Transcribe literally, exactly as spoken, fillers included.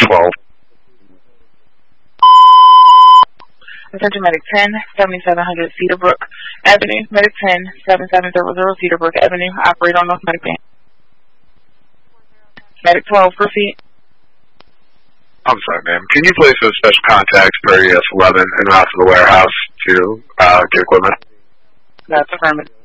twelve. Attention Medic ten, seventy-seven hundred Cedarbrook Avenue. Medic ten, seventy-seven hundred Cedarbrook Avenue. Operate on North Medic Van. Medic twelve, proceed. I'm sorry, ma'am. Can you place a special contacts per E S eleven en route to the warehouse to uh, get equipment? That's affirmative.